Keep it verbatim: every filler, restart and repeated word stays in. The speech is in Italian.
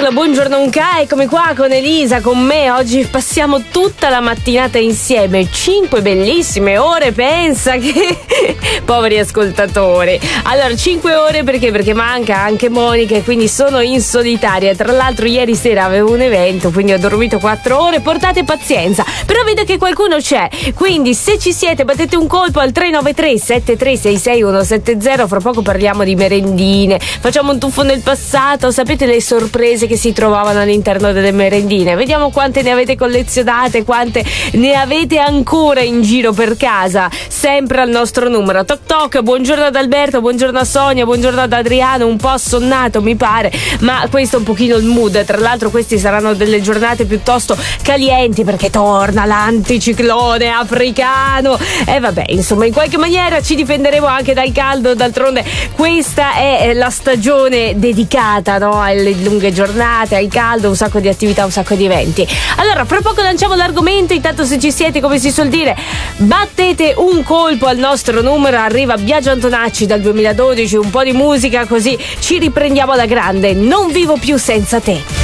Carlo, buongiorno Unca, eccomi qua con Elisa, con me. Oggi passiamo tutta la mattinata insieme, cinque bellissime ore, pensa che... poveri ascoltatori. Allora, cinque ore perché? Perché manca anche Monica e quindi sono in solitaria. Tra l'altro ieri sera avevo un evento, quindi ho dormito quattro ore, portate pazienza. Però vedo che qualcuno c'è, quindi se ci siete battete un colpo al tre nove tre sette tre sei sei uno sette zero. Fra poco parliamo di merendine, facciamo un tuffo nel passato, sapete le sorprese che si trovavano all'interno delle merendine. Vediamo quante ne avete collezionate, quante ne avete ancora in giro per casa, sempre al nostro numero. Toc toc, buongiorno ad Alberto, buongiorno a Sonia, buongiorno ad Adriano, un po' assonnato mi pare, ma questo è un pochino il mood. Tra l'altro questi saranno delle giornate piuttosto calienti perché torna l'anticiclone africano e vabbè, insomma, in qualche maniera ci difenderemo anche dal caldo. D'altronde questa è la stagione dedicata, no, alle lunghe giornate, al caldo, un sacco di attività, un sacco di eventi. Allora, fra poco lanciamo l'argomento. Intanto, se ci siete, come si suol dire, battete un colpo al nostro numero. Arriva Biagio Antonacci dal duemiladodici, un po' di musica così ci riprendiamo alla grande. Non vivo più senza te.